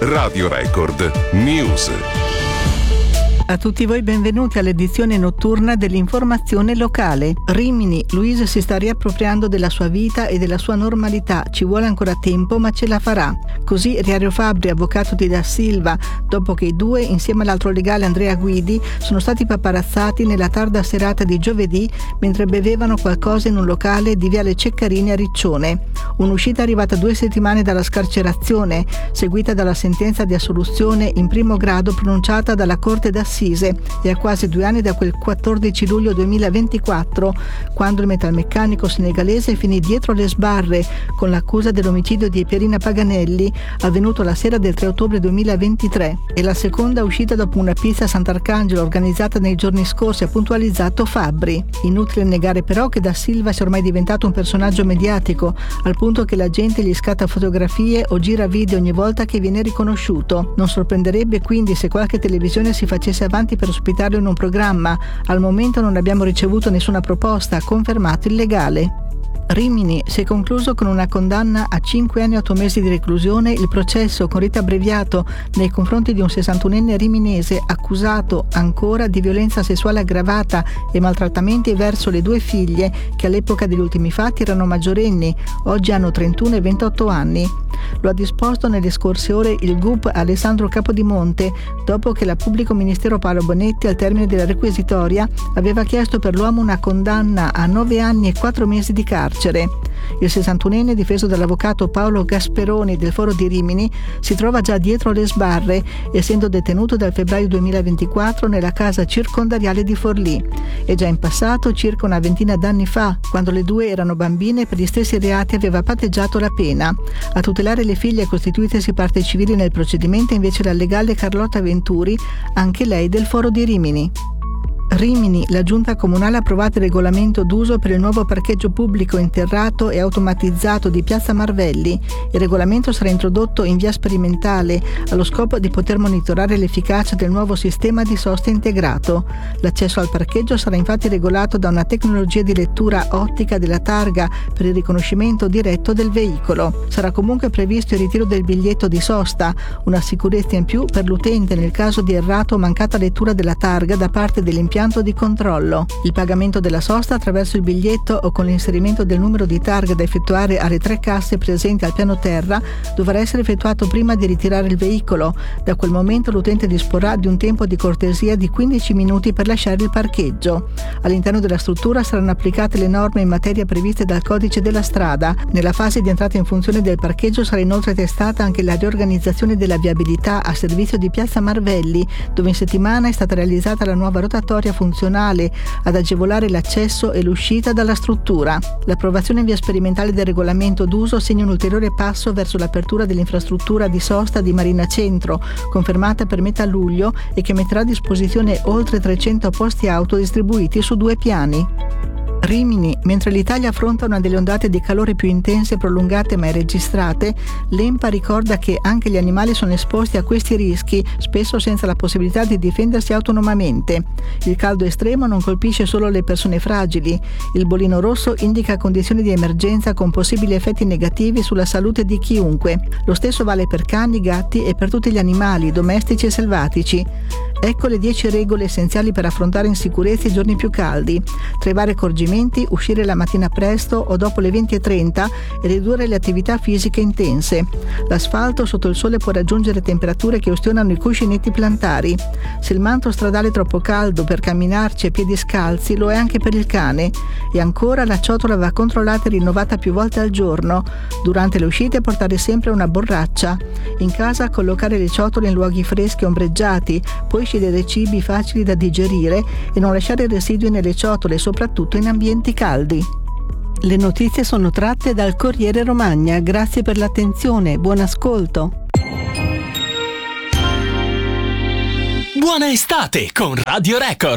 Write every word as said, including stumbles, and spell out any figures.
Radio Record News. A tutti voi benvenuti all'edizione notturna dell'informazione locale. Rimini, Luisa si sta riappropriando della sua vita e della sua normalità, ci vuole ancora tempo ma ce la farà. Così Riario Fabbri, avvocato di Da Silva, dopo che i due, insieme all'altro legale Andrea Guidi, sono stati paparazzati nella tarda serata di giovedì mentre bevevano qualcosa in un locale di Viale Ceccarini a Riccione. Un'uscita arrivata due settimane dalla scarcerazione, seguita dalla sentenza di assoluzione in primo grado pronunciata dalla Corte d'Assise e a quasi due anni da quel quattordici luglio duemilaventiquattro, quando il metalmeccanico senegalese finì dietro le sbarre con l'accusa dell'omicidio di Pierina Paganelli, avvenuto la sera del tre ottobre duemilaventitré. È la seconda uscita dopo una pizza a Sant'Arcangelo organizzata nei giorni scorsi, ha puntualizzato Fabbri. Inutile negare però che Da Silva sia ormai diventato un personaggio mediatico, al punto che la gente gli scatta fotografie o gira video ogni volta che viene riconosciuto. Non sorprenderebbe quindi se qualche televisione si facesse avanti per ospitarlo in un programma. Al momento non abbiamo ricevuto nessuna proposta, ha confermato il legale. Rimini si è concluso con una condanna a cinque anni e otto mesi di reclusione il processo con rito abbreviato nei confronti di un sessantunenne riminese accusato ancora di violenza sessuale aggravata e maltrattamenti verso le due figlie che all'epoca degli ultimi fatti erano maggiorenni, oggi hanno trentuno e ventotto anni. Lo ha disposto nelle scorse ore il G U P Alessandro Capodimonte, dopo che la pubblico ministero Paolo Bonetti, al termine della requisitoria, aveva chiesto per l'uomo una condanna a nove anni e quattro mesi di carcere. Il sessantunenne, difeso dall'avvocato Paolo Gasperoni del Foro di Rimini, si trova già dietro le sbarre, essendo detenuto dal febbraio duemilaventiquattro nella casa circondariale di Forlì. E già in passato, circa una ventina d'anni fa, quando le due erano bambine, per gli stessi reati aveva patteggiato la pena. A tutelare le figlie costituitesi parte civile nel procedimento invece la legale Carlotta Venturi, anche lei del Foro di Rimini. Rimini, la giunta comunale ha approvato il regolamento d'uso per il nuovo parcheggio pubblico interrato e automatizzato di Piazza Marvelli. Il regolamento sarà introdotto in via sperimentale allo scopo di poter monitorare l'efficacia del nuovo sistema di sosta integrato. L'accesso al parcheggio sarà infatti regolato da una tecnologia di lettura ottica della targa per il riconoscimento diretto del veicolo. Sarà comunque previsto il ritiro del biglietto di sosta, una sicurezza in più per l'utente nel caso di errato o mancata lettura della targa da parte dell'impianto di controllo. Il pagamento della sosta attraverso il biglietto o con l'inserimento del numero di targa da effettuare alle tre casse presenti al piano terra dovrà essere effettuato prima di ritirare il veicolo. Da quel momento l'utente disporrà di un tempo di cortesia di quindici minuti per lasciare il parcheggio. All'interno della struttura saranno applicate le norme in materia previste dal codice della strada. Nella fase di entrata in funzione del parcheggio sarà inoltre testata anche la riorganizzazione della viabilità a servizio di Piazza Marvelli, dove in settimana è stata realizzata la nuova rotatoria funzionale ad agevolare l'accesso e l'uscita dalla struttura. L'approvazione in via sperimentale del regolamento d'uso segna un ulteriore passo verso l'apertura dell'infrastruttura di sosta di Marina Centro, confermata per metà luglio e che metterà a disposizione oltre trecento posti auto distribuiti su due piani. Rimini, mentre l'Italia affronta una delle ondate di calore più intense e prolungate mai registrate, l'E N P A ricorda che anche gli animali sono esposti a questi rischi, spesso senza la possibilità di difendersi autonomamente. Il caldo estremo non colpisce solo le persone fragili. Il bollino rosso indica condizioni di emergenza con possibili effetti negativi sulla salute di chiunque. Lo stesso vale per cani, gatti e per tutti gli animali, domestici e selvatici. Ecco le dieci regole essenziali per affrontare in sicurezza i giorni più caldi. Tra i vari accorgimenti, uscire la mattina presto o dopo le venti e trenta e ridurre le attività fisiche intense. L'asfalto sotto il sole può raggiungere temperature che ustionano i cuscinetti plantari. Se il manto stradale è troppo caldo per camminarci a piedi scalzi, lo è anche per il cane. E ancora la ciotola va controllata e rinnovata più volte al giorno. Durante le uscite portare sempre una borraccia. In casa collocare le ciotole in luoghi freschi e ombreggiati, poi scegliere cibi facili da digerire e non lasciare residui nelle ciotole, soprattutto in ambienti caldi. Le notizie sono tratte dal Corriere Romagna. Grazie per l'attenzione, buon ascolto. Buona estate con Radio Record.